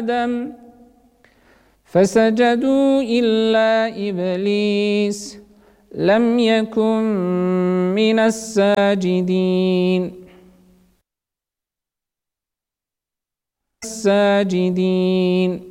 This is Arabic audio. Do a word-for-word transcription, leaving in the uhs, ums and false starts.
آدم فسجدوا إلا إبليس لم يكن من الساجدين الساجدين